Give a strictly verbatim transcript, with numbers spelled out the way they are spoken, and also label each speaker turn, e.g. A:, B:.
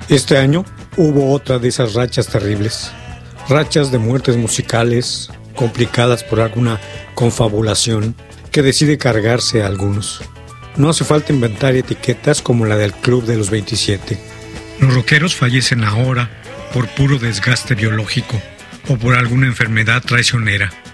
A: Este año hubo otra de esas rachas terribles, rachas de muertes musicales complicadas por alguna confabulación que decide cargarse a algunos. No hace falta inventar etiquetas como la del Club de los veintisiete. Los rockeros fallecen ahora por puro desgaste biológico o por alguna enfermedad traicionera.